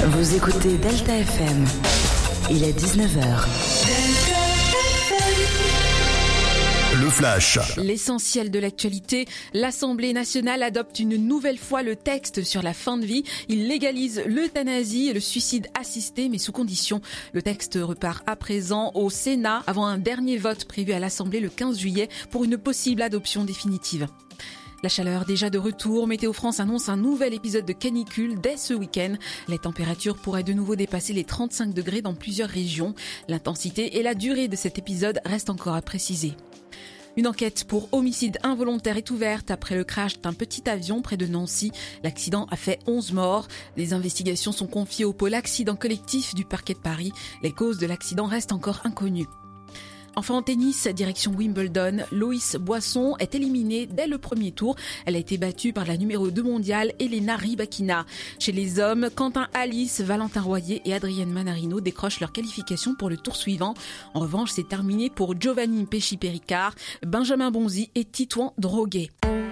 Vous écoutez Delta FM. Il est 19h. Le Flash. L'essentiel de l'actualité, l'Assemblée nationale adopte une nouvelle fois le texte sur la fin de vie. Il légalise l'euthanasie et le suicide assisté, mais sous condition. Le texte repart à présent au Sénat avant un dernier vote prévu à l'Assemblée le 15 juillet pour une possible adoption définitive. La chaleur déjà de retour, Météo France annonce un nouvel épisode de canicule dès ce week-end. Les températures pourraient de nouveau dépasser les 35 degrés dans plusieurs régions. L'intensité et la durée de cet épisode restent encore à préciser. Une enquête pour homicide involontaire est ouverte après le crash d'un petit avion près de Nancy. L'accident a fait 11 morts. Les investigations sont confiées au pôle accident collectif du parquet de Paris. Les causes de l'accident restent encore inconnues. Enfin en tennis, direction Wimbledon, Loïs Boisson est éliminée dès le premier tour. Elle a été battue par la numéro 2 mondiale, Elena Rybakina. Chez les hommes, Quentin Halys, Valentin Royer et Adrienne Manarino décrochent leur qualification pour le tour suivant. En revanche, c'est terminé pour Giovanni Pesci-Péricard, Benjamin Bonzi et Titouan Droguet.